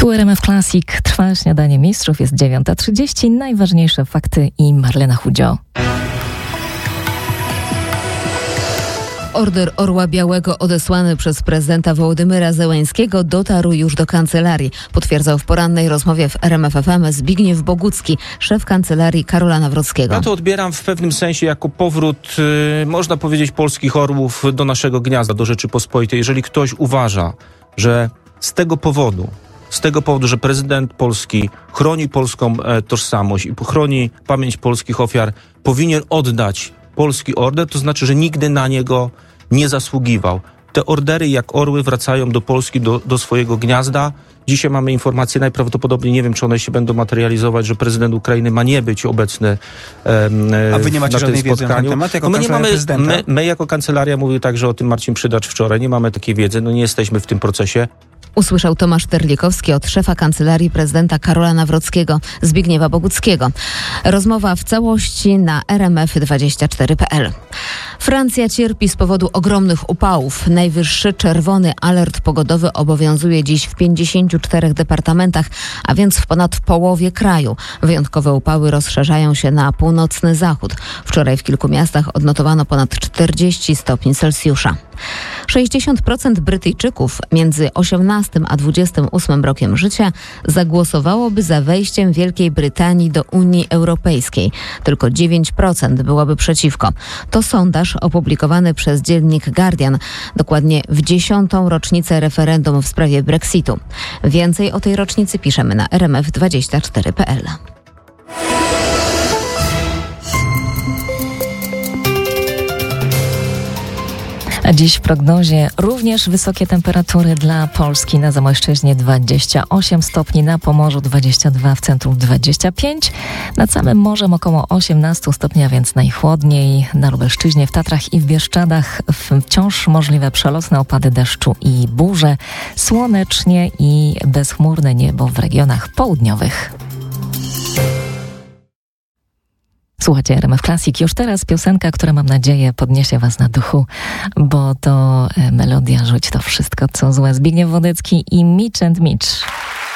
Tu RMF Classic, trwa śniadanie mistrzów, jest 9:30, najważniejsze fakty i Marlena Chudzio. Order Orła Białego odesłany przez prezydenta Wołodymyra Zełenskiego dotarł już do kancelarii. Potwierdzał w porannej rozmowie w RMF FM Zbigniew Bogucki, szef kancelarii Karola Nawrockiego. Ja to odbieram w pewnym sensie jako powrót, można powiedzieć, polskich orłów do naszego gniazda, do Rzeczypospolitej. Jeżeli ktoś uważa, że z tego powodu, że prezydent Polski chroni polską tożsamość i chroni pamięć polskich ofiar, powinien oddać polski order, to znaczy, że nigdy na niego nie zasługiwał. Te ordery jak orły wracają do Polski, do swojego gniazda. Dzisiaj mamy informacje, najprawdopodobniej, nie wiem, czy one się będą materializować, że prezydent Ukrainy ma nie być obecny A wy nie macie żadnej wiedzy na ten temat jako kancelaria prezydenta? My jako kancelaria, mówił także o tym Marcin Przydacz wczoraj, nie mamy takiej wiedzy, nie jesteśmy w tym procesie. Usłyszał Tomasz Terlikowski od szefa kancelarii prezydenta Karola Nawrockiego, Zbigniewa Boguckiego. Rozmowa w całości na rmf24.pl. Francja cierpi z powodu ogromnych upałów. Najwyższy czerwony alert pogodowy obowiązuje dziś w 54 departamentach, a więc w ponad połowie kraju. Wyjątkowe upały rozszerzają się na północny zachód. Wczoraj w kilku miastach odnotowano ponad 40 stopni Celsjusza. 60% Brytyjczyków między 18 a 28 rokiem życia zagłosowałoby za wejściem Wielkiej Brytanii do Unii Europejskiej. Tylko 9% byłoby przeciwko. To sondaż opublikowany przez dziennik Guardian, dokładnie w 10. rocznicę referendum w sprawie Brexitu. Więcej o tej rocznicy piszemy na rmf24.pl. A dziś w prognozie również wysokie temperatury dla Polski. Na Zamojszczyźnie 28 stopni, na Pomorzu 22, w centrum 25. Nad samym morzem około 18 stopni, a więc najchłodniej. Na Lubelszczyźnie, w Tatrach i w Bieszczadach wciąż możliwe przelotne opady deszczu i burze. Słonecznie i bezchmurne niebo w regionach południowych. Słuchajcie RMF Classic. Już teraz piosenka, która mam nadzieję podniesie was na duchu, bo to melodia Rzuć to wszystko, co złe. Zbigniew Wodecki i Mitch and Mitch.